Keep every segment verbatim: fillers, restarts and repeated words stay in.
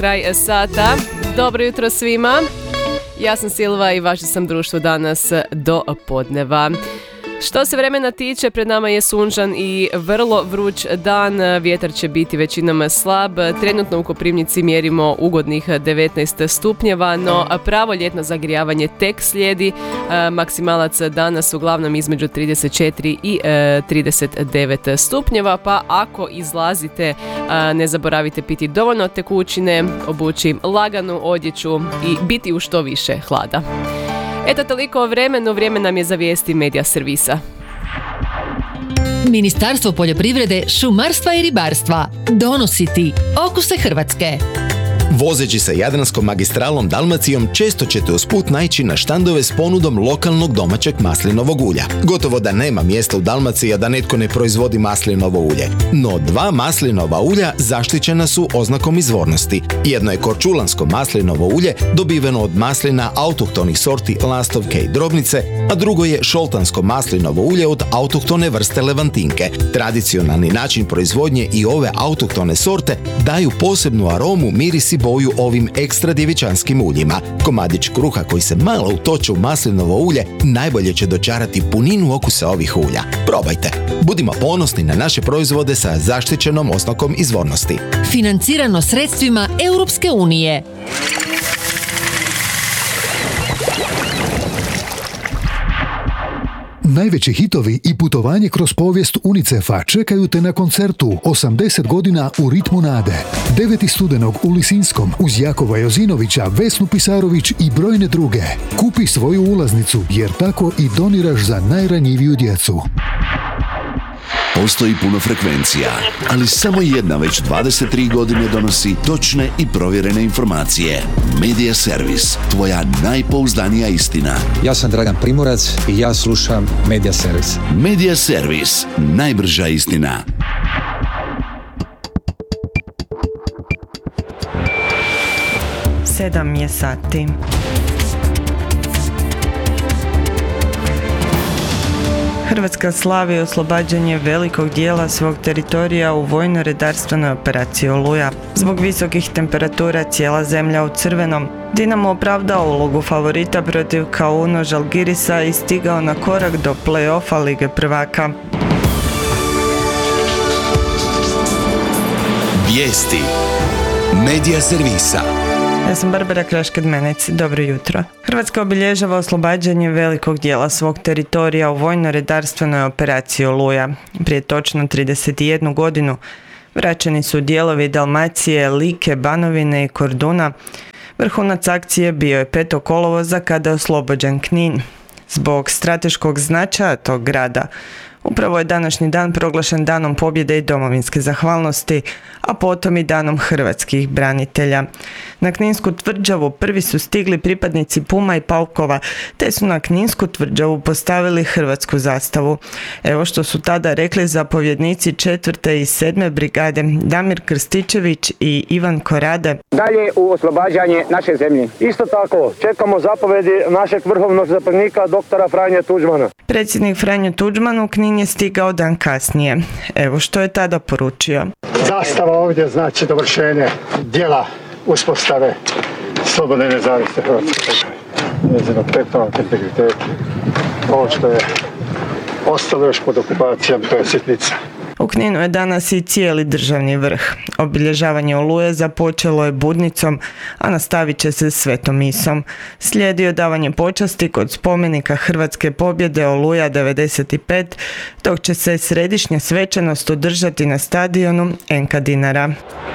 kraj sata. Dobro jutro svima. Ja sam Silva i vaše sam društvo danas do podneva. Što se vremena tiče, pred nama je sunčan i vrlo vruć dan. Vjetar će biti većinom slab. Trenutno u Koprivnici mjerimo ugodnih devetnaest stupnjeva, no pravo ljetno zagrijavanje tek slijedi. Maksimalac danas uglavnom između trideset četiri i trideset devet stupnjeva, pa ako izlazite ne zaboravite piti dovoljno tekućine, obući laganu odjeću i biti u što više hlada. Eto toliko o vremenu, vrijeme nam je za vijesti Medija servisa. Ministarstvo poljoprivrede, šumarstva i ribarstva donosi ti Okuse Hrvatske. Vozeći se Jadranskom magistralom Dalmacijom često ćete usput naići na štandove s ponudom lokalnog domaćeg maslinovog ulja. Gotovo da nema mjesta u Dalmaciji, a da netko ne proizvodi maslinovo ulje. No dva maslinova ulja zaštićena su oznakom izvornosti. Jedno je korčulansko maslinovo ulje, dobiveno od maslina autohtonih sorti lastovke i drobnice, a drugo je šoltansko maslinovo ulje od autohtone vrste levantinke. Tradicionalni način proizvodnje i ove autohtone sorte daju posebnu aromu, miris i boju ovim ekstra djevičanskim uljima. Komadić kruha koji se malo utoče u maslinovo ulje najbolje će dočarati puninu okusa ovih ulja. Probajte. Budimo ponosni na naše proizvode sa zaštićenom oznakom izvornosti. Financirano sredstvima Europske unije. Najveći hitovi i putovanje kroz povijest UNICEF-a čekaju te na koncertu osamdeset godina u ritmu nade. deveti studenog u Lisinskom uz Jakova Jozinovića, Vesnu Pisarović i brojne druge. Kupi svoju ulaznicu jer tako i doniraš za najranjiviju djecu. Postoji puno frekvencija, ali samo jedna već dvadeset tri godine donosi točne i provjerene informacije. Medija servis, tvoja najpouzdanija istina. Ja sam Dragan Primorac i ja slušam Medija servis. Medija servis, najbrža istina. Sedam je sati. Hrvatska slavi oslobađanje velikog dijela svog teritorija u vojno-redarstvenoj operaciji Oluja. Zbog visokih temperatura cijela zemlja u crvenom. Dinamo opravdao ulogu favorita protiv Kauno Žalgirisa i stigao na korak do play-offa Lige prvaka. Vijesti Medija servisa. Ja sam Barbara Krašked-Menec, dobro jutro. Hrvatska obilježava oslobađanje velikog dijela svog teritorija u vojno-redarstvenoj operaciji Oluja. Prije točno trideset jednu godinu vraćeni su dijelovi Dalmacije, Like, Banovine i Korduna. Vrhunac akcije bio je petog kolovoza kada je oslobođen Knin. Zbog strateškog značaja tog grada upravo je današnji dan proglašen danom pobjede i domovinske zahvalnosti, a potom i danom hrvatskih branitelja. Na Kninsku tvrđavu prvi su stigli pripadnici Puma i Paukova, te su na Kninsku tvrđavu postavili hrvatsku zastavu. Evo što su tada rekli zapovjednici četvrte i sedme brigade Damir Krstičević i Ivan Korade. Dalje u oslobađanje naše zemlje. Isto tako čekamo zapovedi našeg vrhovnog zapovjednika doktora Franje Tuđmana. Predsjednik Franjo Tuđman u Knin je stigao dan kasnije. Evo što je tada poručio. Zastava ovdje znači dovršenje dijela uspostave slobodne nezavisne Hrvatske. Njezino petova, integritet. Ovo što je ostalo još pod okupacijom, to je sitnica. U Kninu je danas i cijeli državni vrh. Obilježavanje Oluje započelo je budnicom, a nastavit će se svetom misom. Slijedi odavanje počasti kod spomenika Hrvatske pobjede Oluja devedeset pet, dok će se središnja svečanost održati na stadionu en ka Dinara.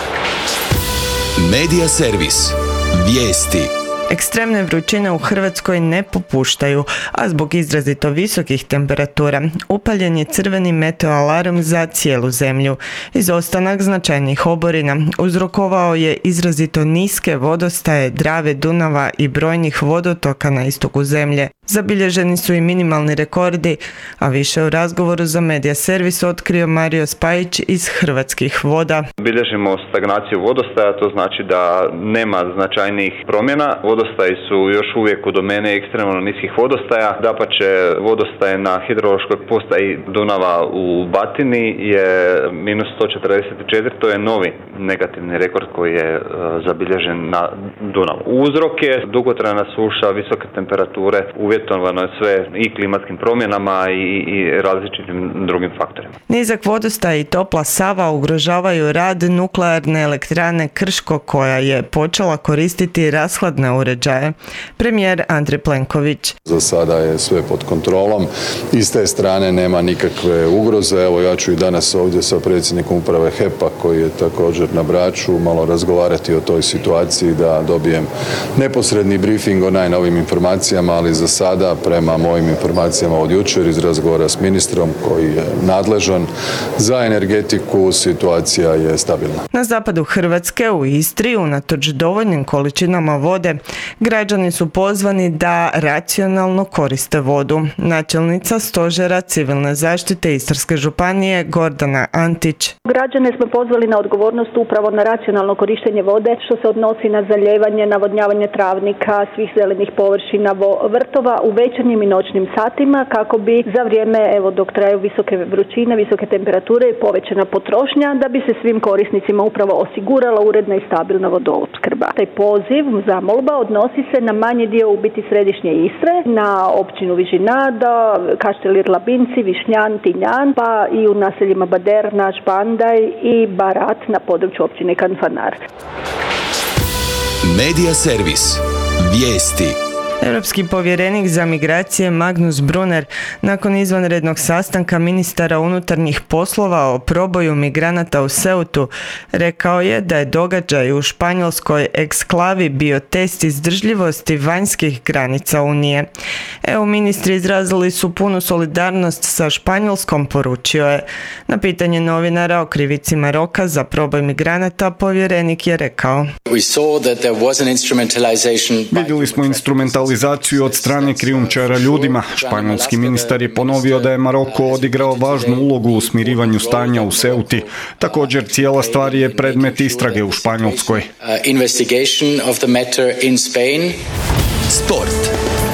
Medija servis. Vijesti. Ekstremne vrućine u Hrvatskoj ne popuštaju, a zbog izrazito visokih temperatura upaljen je crveni meteoalarm za cijelu zemlju. Izostanak značajnih oborina uzrokovao je izrazito niske vodostaje Drave, Dunava i brojnih vodotoka na istoku zemlje. Zabilježeni su i minimalni rekordi, a više u razgovoru za Medija servis otkrio Mario Spajić iz Hrvatskih voda. Bilježimo stagnaciju vodostaja, to znači da nema značajnijih promjena. vodostaji su još uvijek u domeni ekstremno niskih vodostaja. Dapače, vodostaj na hidrološkoj postaji Dunava u Batini je minus sto četrdeset četiri, to je novi negativni rekord koji je uh, zabilježen na Dunavu. Uzrok je dugotrajna suša, visoke temperature, uvjetovano je sve i klimatskim promjenama i, i različitim drugim faktorima. Nizak vodostaj i topla Sava ugrožavaju rad nuklearne elektrane Krško koja je počela koristiti rashladne uređaje. Premijer Andrej Plenković. Za sada je sve pod kontrolom i s te strane nema nikakve ugroze. Evo ja ću i danas ovdje sa predsjednikom uprave H E P-a koji je također na Braču malo razgovarati o toj situaciji da dobijem neposredni briefing o najnovim informacijama, ali za sada prema mojim informacijama od jučer iz razgovora s ministrom koji je nadležan za energetiku situacija je stabilna. Na zapadu Hrvatske u Istri unatoč dovoljnim količinama vode građani su pozvani da racionalno koriste vodu. Načelnica Stožera civilne zaštite Istarske županije Gordana Antić. Građane smo pozvali na odgovornost upravo na racionalno korištenje vode što se odnosi na zalijevanje, navodnjavanje travnika, svih zelenih površina, vrtova u večernjim i noćnim satima kako bi za vrijeme evo dok traju visoke vrućine, visoke temperature i povećana potrošnja da bi se svim korisnicima upravo osigurala uredna i stabilna vodoopskrba. Taj poziv, zamolba odnosi se na manji dio u biti središnje Istre, na općinu Vižinada, Kaštelir Labinci, Višnjan, Tinjan, pa i u naseljima Bader, Naš Bandaj i Barat na području općine Kanfanar. Medija servis. Vijesti. Europski povjerenik za migracije Magnus Brunner nakon izvanrednog sastanka ministara unutarnjih poslova o proboju migranata u Ceutu rekao je da je događaj u španjolskoj eksklavi bio test izdržljivosti vanjskih granica Unije. E U ministri izrazili su punu solidarnost sa Španjolskom, poručio je. Na pitanje novinara o krivici Maroka za proboj migranata povjerenik je rekao: Vidjeli smo instrumentalizaciju od strane krijumčara ljudima. Španjolski ministar je ponovio da je Maroko odigrao važnu ulogu u smirivanju stanja u Ceuti. Također cijela stvar je predmet istrage u Španjolskoj. Sport.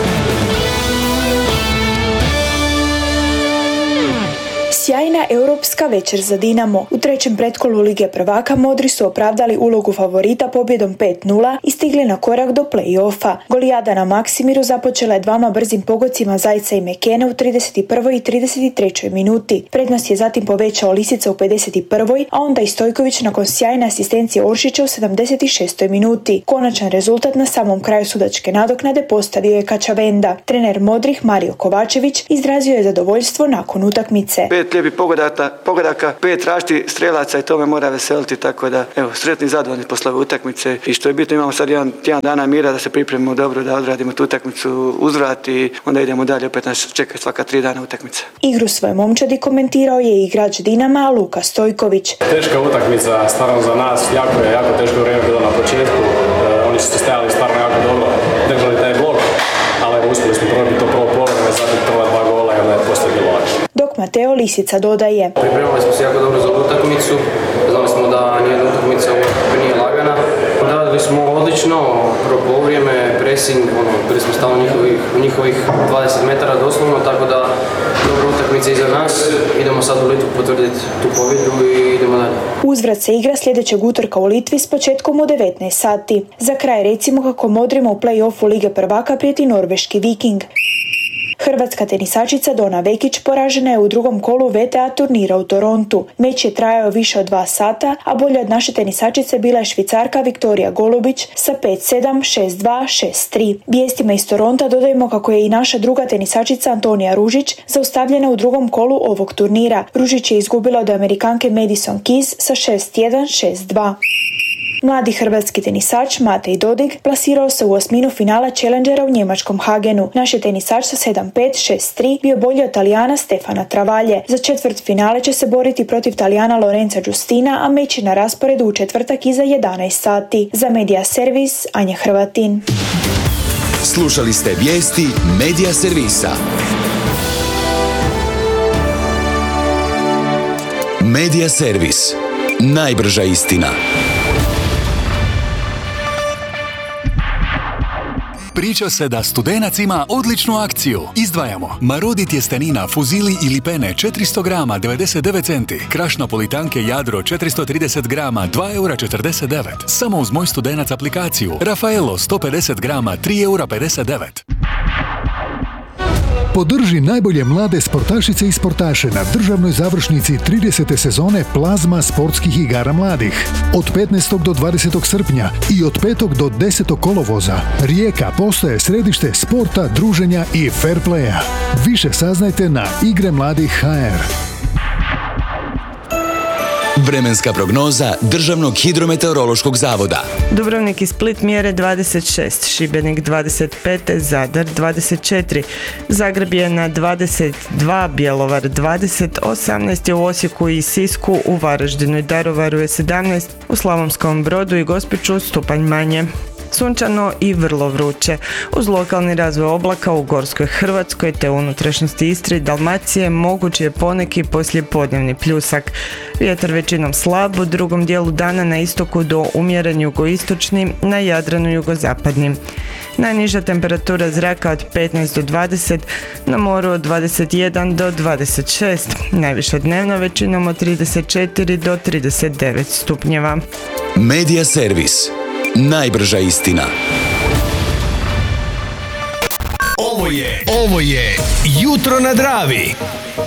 Sjajna europska večer za Dinamo. U trećem pretkolu Lige prvaka modri su opravdali ulogu favorita pobjedom pet nula i stigli na korak do play-offa. Golijada na Maksimiru započela je dvama brzim pogocima Zajca i Mekena u trideset prvoj i trideset trećoj minuti. Prednost je zatim povećao Lisica u pedeset prvoj, a onda i Stojković nakon sjajne asistencije Oršića u sedamdeset šestoj minuti. Konačan rezultat na samom kraju sudačke nadoknade postavio je Kačavenda. Trener modrih Mario Kovačević izrazio je zadovoljstvo nakon utakmice. Pet lijepih pogodaka, pogodaka, pet različitih strelaca i to me mora veseliti, tako da evo, sretni i zadovoljni posle utakmice i što je bitno imamo sad jedan tjedan dana mira da se pripremimo dobro, da odradimo tu utakmicu uzvrat i onda idemo dalje, opet nas čeka svaka tri dana utakmice. Igru svoje momčadi komentirao je igrač Dinama Luka Stojković. Teška utakmica, stvarno za nas, jako je, jako teško vrijeme bilo na početku, e, oni su stajali stvarno jako dobro, držali taj blok, ali uspjeli smo probiti to prvo povreme, zatim prva dva gola i onda je postoje bilo lakše. Dok Mateo Lisica dodaje: Pripremali smo se jako dobro za utakmicu, znali smo da nijedna utakmica nije lagana. Radili smo odlično, prvo povrijeme, pressing, ono, bili smo stalno njihovih, njihovih dvadeset metara doslovno, tako da dobra utakmica iza nas. Idemo sad u Litvu potvrditi tu pobjedu i idemo dalje. Uzvrat se igra sljedećeg utorka u Litvi s početkom u devetnaest sati. Za kraj recimo kako modrimo u play-offu Lige prvaka prijeti norveški Viking. Hrvatska tenisačica Dona Vekić poražena je u drugom kolu V T A turnira u Torontu. Meč je trajao više od dva sata, a bolja od naše tenisačice bila je Švicarka Viktorija Golubić sa pet sedam, šest dva, šest tri. Vijestima iz Toronta dodajemo kako je i naša druga tenisačica Antonija Ružić zaustavljena u drugom kolu ovog turnira. Ružić je izgubila od Amerikanke Madison Keys sa šest jedan, šest dva. Mladi hrvatski tenisač Matej Dodig plasirao se u osminu finala Challengera u njemačkom Hagenu. Naš je tenisač sa sedam pet, šest tri bio bolji od Talijana Stefana Travalje. Za četvrt finale će se boriti protiv Talijana Lorenza Giustina, a meč je na rasporedu u četvrtak iza jedanaest sati. Za Medija servis Anja Hrvatin. Slušali ste vijesti Medija servisa. Medija servis. Najbrža istina. Priča se da Studenac ima odličnu akciju. Izdvajamo Marodi tjestenina fuzili ili pene četiristo grama devedeset devet centi. Kraš napolitanke Jadro četiristo trideset grama dva eura četrdeset devet. Samo uz Moj Studenac aplikaciju. Rafaelo sto pedeset grama tri eura pedeset devet. Podrži najbolje mlade sportašice i sportaše na državnoj završnici tridesete sezone Plazma sportskih igara mladih. Od petnaestog do dvadesetog srpnja i od petog do desetog kolovoza Rijeka postaje središte sporta, druženja i fair playa. Više saznajte na igre mladih ha er. Vremenska prognoza Državnog hidrometeorološkog zavoda. Dubrovnik i Split mjere dvadeset šest, Šibenik dvadeset pet, Zadar dvadeset četiri, Zagreb je na dvadeset dva, Bjelovar dvadeset, osamnaest je u Osijeku i Sisku, u Varaždinu i Daruvaru je sedamnaest, u Slavonskom Brodu i Gospiću stupanj manje. Sunčano i vrlo vruće. Uz lokalni razvoj oblaka u Gorskoj Hrvatskoj te unutrašnjosti Istre i Dalmacije mogući je poneki poslijepodnevni pljusak. Vjetar većinom slab, u drugom dijelu dana na istoku do umjeren jugoistočni, na Jadranu jugozapadnim. Najniža temperatura zraka od petnaest do dvadeset, na moru od dvadeset jedan do dvadeset šest, najviša dnevno većinom od trideset četiri do trideset devet stupnjeva. Medija servis. Najbrža istina. Ovo je, ovo je Jutro na Dravi.